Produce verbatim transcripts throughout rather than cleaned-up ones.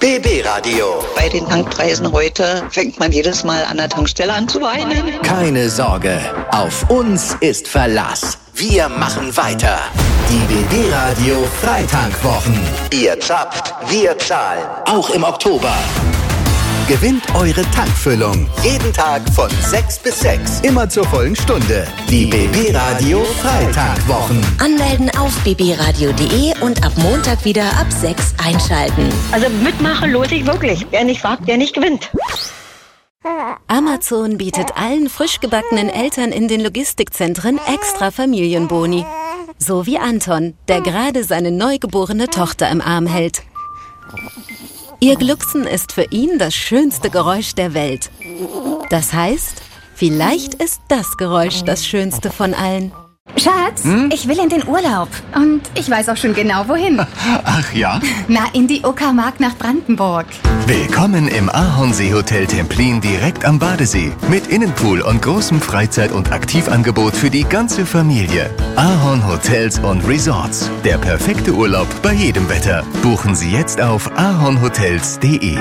B B-Radio. Bei den Tankpreisen heute fängt man jedes Mal an der Tankstelle an zu weinen. Keine Sorge, auf uns ist Verlass. Wir machen weiter. Die B B-Radio Freitankwwochen. Ihr zapft, wir zahlen. Auch im Oktober. Gewinnt eure Tankfüllung. Jeden Tag von sechs bis sechs. Immer zur vollen Stunde. Die B B-Radio Freitankwwochen. Anmelden auf b b radio punkt d e und ab Montag wieder ab sechs einschalten. Also mitmachen lohnt sich wirklich. Wer nicht fragt, der nicht gewinnt. Amazon bietet allen frisch gebackenen Eltern in den Logistikzentren extra Familienboni. So wie Anton, der gerade seine neugeborene Tochter im Arm hält. Ihr Glucksen ist für ihn das schönste Geräusch der Welt. Das heißt, vielleicht ist das Geräusch das schönste von allen. Schatz, hm? ich will in den Urlaub. Und ich weiß auch schon genau, wohin. Ach ja? Na, in die Uckermark nach Brandenburg. Willkommen im Ahornsee-Hotel Templin direkt am Badesee. Mit Innenpool und großem Freizeit- und Aktivangebot für die ganze Familie. Ahorn Hotels und Resorts. Der perfekte Urlaub bei jedem Wetter. Buchen Sie jetzt auf ahornhotels punkt d e.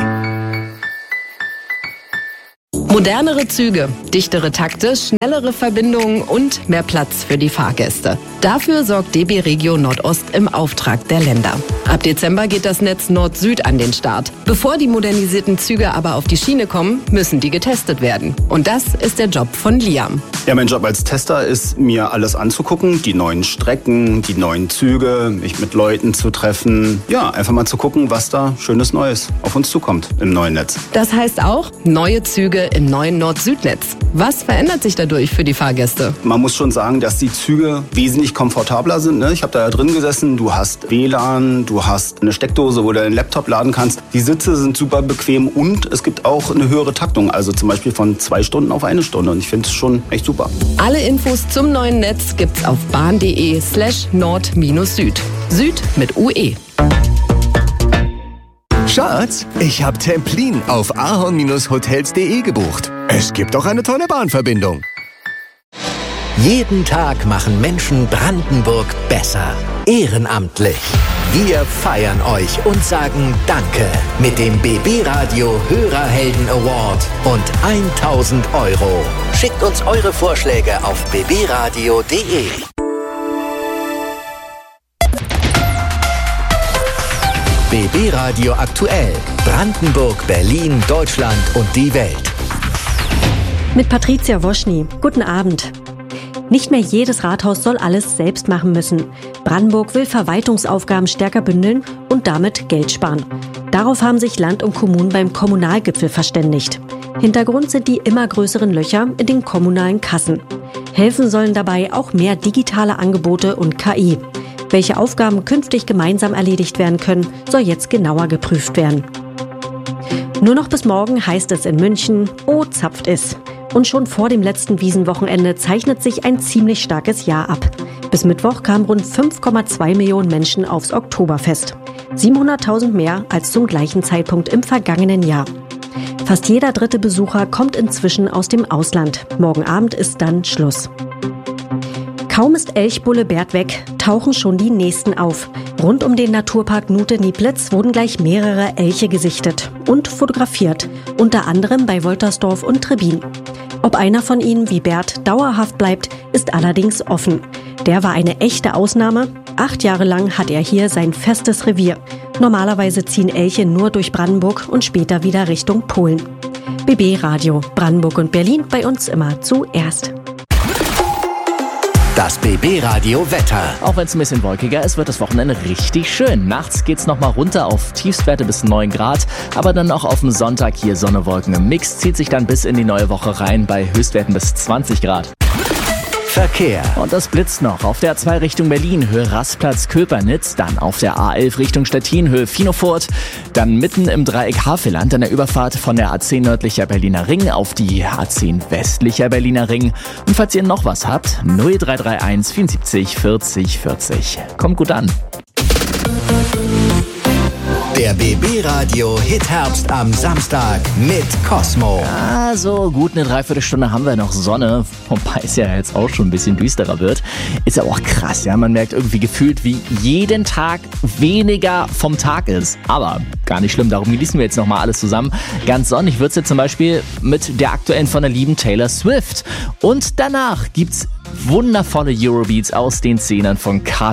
Modernere Züge, dichtere Takte, schnellere Verbindungen und mehr Platz für die Fahrgäste. Dafür sorgt D B Regio Nordost im Auftrag der Länder. Ab Dezember geht das Netz Nord-Süd an den Start. Bevor die modernisierten Züge aber auf die Schiene kommen, müssen die getestet werden. Und das ist der Job von Liam. Ja, mein Job als Tester ist, mir alles anzugucken, die neuen Strecken, die neuen Züge, mich mit Leuten zu treffen. Ja, einfach mal zu gucken, was da Schönes Neues auf uns zukommt im neuen Netz. Das heißt auch neue Züge im neuen Nord-Süd-Netz. Was verändert sich dadurch für die Fahrgäste? Man muss schon sagen, dass die Züge wesentlich komfortabler sind. Ne? Ich habe da ja drin gesessen, du hast W L A N, du hast eine Steckdose, wo du deinen Laptop laden kannst. Die Sitze sind super bequem und es gibt auch eine höhere Taktung, also zum Beispiel von zwei Stunden auf eine Stunde. Und ich finde es schon echt super. Alle Infos zum neuen Netz gibt's auf bahn.de slash nord-süd. Süd mit U E. Schatz, ich hab Templin auf ahorn-hotels punkt d e gebucht. Es gibt auch eine tolle Bahnverbindung. Jeden Tag machen Menschen Brandenburg besser. Ehrenamtlich. Wir feiern euch und sagen Danke mit dem B B-Radio Hörerhelden Award und tausend Euro. Schickt uns eure Vorschläge auf b b radio punkt d e. B B-Radio aktuell. Brandenburg, Berlin, Deutschland und die Welt. Mit Patricia Woschny. Guten Abend. Nicht mehr jedes Rathaus soll alles selbst machen müssen. Brandenburg will Verwaltungsaufgaben stärker bündeln und damit Geld sparen. Darauf haben sich Land und Kommunen beim Kommunalgipfel verständigt. Hintergrund sind die immer größeren Löcher in den kommunalen Kassen. Helfen sollen dabei auch mehr digitale Angebote und K I. Welche Aufgaben künftig gemeinsam erledigt werden können, soll jetzt genauer geprüft werden. Nur noch bis morgen heißt es in München, oh, zapft es. Und schon vor dem letzten Wiesenwochenende zeichnet sich ein ziemlich starkes Jahr ab. Bis Mittwoch kamen rund fünf Komma zwei Millionen Menschen aufs Oktoberfest. siebenhunderttausend mehr als zum gleichen Zeitpunkt im vergangenen Jahr. Fast jeder dritte Besucher kommt inzwischen aus dem Ausland. Morgen Abend ist dann Schluss. Kaum ist Elchbulle Bert weg, tauchen schon die nächsten auf. Rund um den Naturpark Nute-Nieplitz wurden gleich mehrere Elche gesichtet und fotografiert, unter anderem bei Woltersdorf und Trebin. Ob einer von ihnen wie Bert dauerhaft bleibt, ist allerdings offen. Der war eine echte Ausnahme. Acht Jahre lang hat er hier sein festes Revier. Normalerweise ziehen Elche nur durch Brandenburg und später wieder Richtung Polen. B B-Radio, Brandenburg und Berlin, bei uns immer zuerst. Das B B-Radio Wetter. Auch wenn es ein bisschen wolkiger ist, wird das Wochenende richtig schön. Nachts geht's nochmal runter auf Tiefstwerte bis neun Grad, aber dann auch auf dem Sonntag hier Sonne, Wolken im Mix, zieht sich dann bis in die neue Woche rein bei Höchstwerten bis zwanzig Grad. Verkehr. Und das blitzt noch. Auf der A zwei Richtung Berlin, Höhe Rastplatz Köpernitz, dann auf der A elf Richtung Stettin, Höhe Finofurt, dann mitten im Dreieck Havelland an der Überfahrt von der A zehn nördlicher Berliner Ring auf die A zehn westlicher Berliner Ring. Und falls ihr noch was habt, null drei drei eins vierundsiebzig vierzig vierzig. Kommt gut an. Der B B-Radio Hit-Herbst am Samstag mit Cosmo. Ja, so gut eine Dreiviertelstunde haben wir noch Sonne, wobei es ja jetzt auch schon ein bisschen düsterer wird. Ist ja auch krass, ja, man merkt irgendwie gefühlt, wie jeden Tag weniger vom Tag ist. Aber gar nicht schlimm, darum genießen wir jetzt nochmal alles zusammen. Ganz sonnig wird's jetzt zum Beispiel mit der aktuellen von der lieben Taylor Swift. Und danach gibt's wundervolle Eurobeats aus den Szenen von Carter